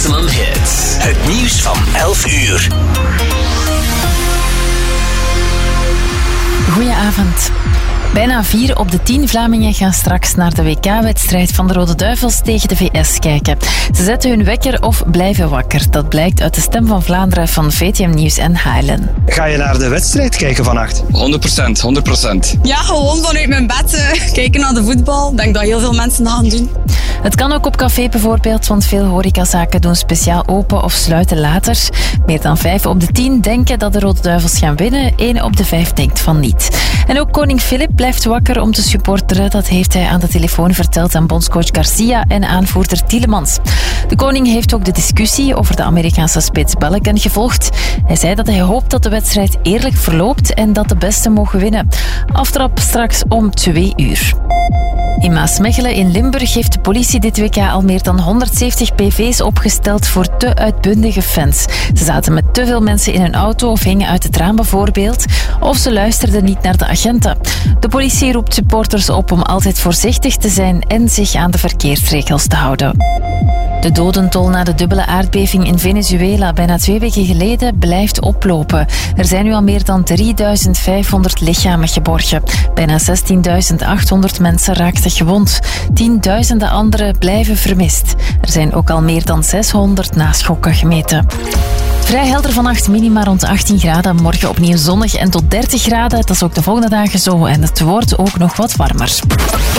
Maximum Hits. Het nieuws van 11 uur. Goedenavond. Bijna 4 op de 10 Vlamingen gaan straks naar de WK-wedstrijd van de Rode Duivels tegen de VS kijken. Ze zetten hun wekker of blijven wakker. Dat blijkt uit de Stem van Vlaanderen van VTM Nieuws en Highland. Ga je naar de wedstrijd kijken vannacht? 100%. Ja, gewoon vanuit mijn bed kijken naar de voetbal. Ik denk dat heel veel mensen dat gaan doen. Het kan ook op café bijvoorbeeld, want veel horecazaken doen speciaal open of sluiten later. Meer dan 5 op de 10 denken dat de Rode Duivels gaan winnen. 1 op de 5 denkt van niet. En ook koning Filip blijft wakker om te supporteren. Dat heeft hij aan de telefoon verteld aan bondscoach Garcia en aanvoerder Tielemans. De koning heeft ook de discussie over de Amerikaanse spits Balogun gevolgd. Hij zei dat hij hoopt dat de wedstrijd eerlijk verloopt en dat de beste mogen winnen. Aftrap straks om 2 uur. In Maasmechelen in Limburg heeft de politie dit WK al meer dan 170 PV's opgesteld voor te uitbundige fans. Ze zaten met te veel mensen in hun auto of hingen uit het raam bijvoorbeeld, of ze luisterden niet naar de agenten. De politie roept supporters op om altijd voorzichtig te zijn en zich aan de verkeersregels te houden. De dodentol na de dubbele aardbeving in Venezuela bijna 2 weken geleden blijft oplopen. Er zijn nu al meer dan 3.500 lichamen geborgen. Bijna 16.800 mensen raakten gewond. Tienduizenden anderen blijven vermist. Er zijn ook al meer dan 600 naschokken gemeten. Vrij helder vannacht, minima rond 18 graden. Morgen opnieuw zonnig en tot 30 graden. Dat is ook de volgende dagen zo. En het wordt ook nog wat warmer.